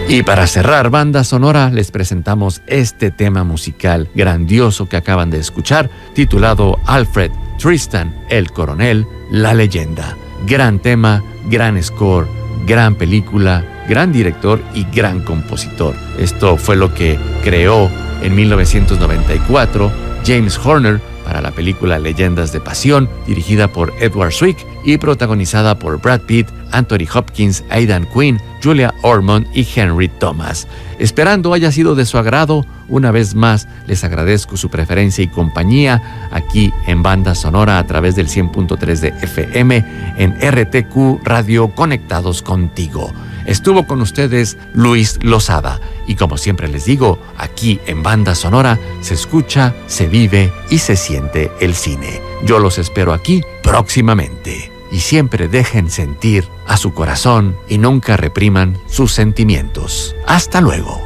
Y para cerrar Banda Sonora, les presentamos este tema musical grandioso que acaban de escuchar, titulado Alfred, Tristan, el Coronel, la Leyenda. Gran tema, gran score, gran película, gran director y gran compositor. Esto fue lo que creó en 1994 James Horner para la película Leyendas de Pasión, dirigida por Edward Zwick y protagonizada por Brad Pitt, Anthony Hopkins, Aidan Quinn, Julia Ormond y Henry Thomas. Esperando haya sido de su agrado, una vez más les agradezco su preferencia y compañía aquí en Banda Sonora a través del 100.3 de FM en RTQ Radio Conectados Contigo. Estuvo con ustedes Luis Lozada y como siempre les digo, aquí en Banda Sonora se escucha, se vive y se siente el cine. Yo los espero aquí próximamente y siempre dejen sentir a su corazón y nunca repriman sus sentimientos. Hasta luego.